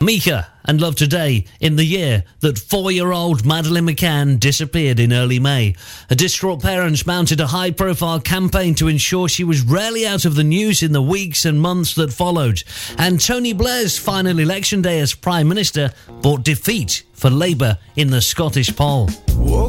Mika and Love Today in the year that 4-year-old Madeleine McCann disappeared in early May. Her distraught parents mounted a high-profile campaign to ensure she was rarely out of the news in the weeks and months that followed. And Tony Blair's final election day as Prime Minister brought defeat for Labour in the Scottish poll. Woke